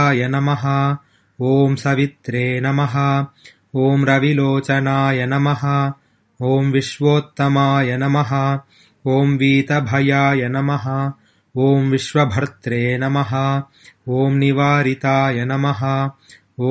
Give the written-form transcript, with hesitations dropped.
सविताय नमः। ॐ सवित्रे नमः। ॐ रविलोचनाय नमः। ॐ विश्वोत्तमाय नमः। ॐ वीतभयाय नमः। ॐ विश्वभर्त्रे नमः। ॐ निवारिताय नमः।